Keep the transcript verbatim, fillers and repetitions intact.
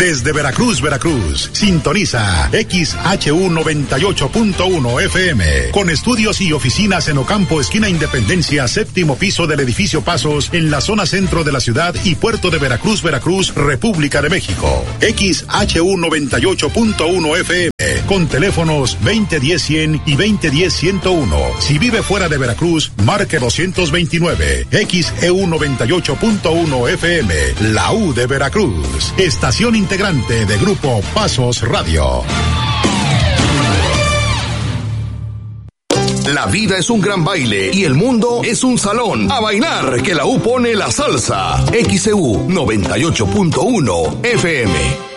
Desde Veracruz, Veracruz, sintoniza X H U noventa y ocho punto uno F M, con estudios y oficinas en Ocampo, esquina Independencia, séptimo piso del edificio Pasos, en la zona centro de la ciudad y puerto de Veracruz, Veracruz, República de México. X H U noventa y ocho punto uno F M, con teléfonos veinte diez cien y veinte diez ciento uno. Si vive fuera de Veracruz, marque doscientos veintinueve. X E U noventa y ocho punto uno F M, la U de Veracruz. Estación integrante de Grupo Pasos Radio. La vida es un gran baile y el mundo es un salón. A bailar, que la U pone la salsa. X E U noventa y ocho punto uno F M.